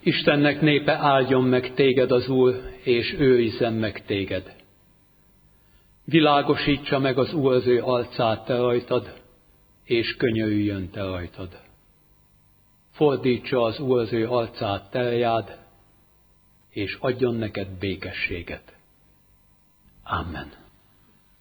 Istennek népe, áldjon meg téged az Úr, és őrizzen meg téged. Világosítsa meg az Úr az ő arcát te rajtad, és könyörüljön te rajtad. Fordítsa az Úr az ő arcát te reád, és adjon neked békességet. Amen.